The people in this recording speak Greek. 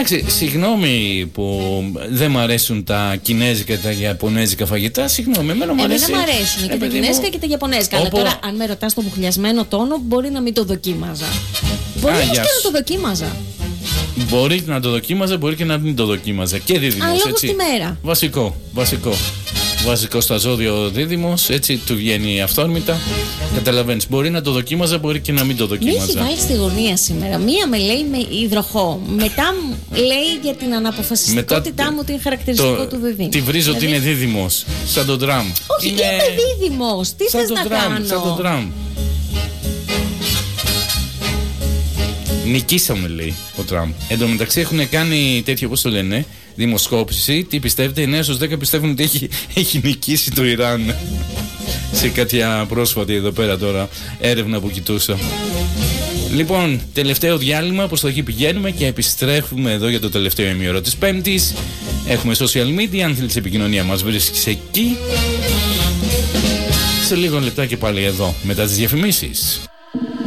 Εντάξει, συγγνώμη που δεν μ' αρέσουν τα κινέζικα και τα ιαπωνέζικα φαγητά. Συγγνώμη, εμένα μου αρέσει. Δεν μ' αρέσουν και τα κινέζικα και τα ιαπωνέζικα. Αλλά τώρα, αν με ρωτάς το μπουχλιασμένο τόνο, μπορεί να μην το δοκίμαζα. Μπορεί και να το δοκίμαζα. Μπορεί να το δοκίμαζα, μπορεί και να μην το δοκίμαζα. Και δίδυμος, έτσι. Τη μέρα. Βασικό στα ζώδια ο δίδυμος, έτσι του βγαίνει αυθόρμητα. Καταλαβαίνεις, μπορεί να το δοκίμαζα, μπορεί και να μην το δοκίμαζα. Με έχει βάλει στη γωνία σήμερα. Μία με λέει με υδροχό. Μετά λέει για την αναποφασιστικότητά μου, την χαρακτηριστικό του δίδυμου. Τη βρίζω ότι είναι δίδυμος. Σαν τον Τραμπ. Όχι, είμαι δίδυμος. Τι θες να κάνω? Σαν τον Τραμπ. Νικήσαμε, λέει ο Τραμπ. Εν τω μεταξύ έχουν κάνει τέτοιο, πώς το λένε, δημοσκόπηση. Τι πιστεύετε? 9 στους 10 πιστεύουν ότι έχει νικήσει το Ιράν. Σε κάποια πρόσφατη εδώ πέρα τώρα έρευνα που κοιτούσα. Λοιπόν, τελευταίο διάλειμμα, προς το εκεί πηγαίνουμε και επιστρέφουμε εδώ για το τελευταίο ημίωρο της Πέμπτης. Έχουμε social media, αν θέλεις επικοινωνία μας βρίσκεις εκεί. Σε λίγο λεπτά και πάλι εδώ, μετά τις διαφημίσεις.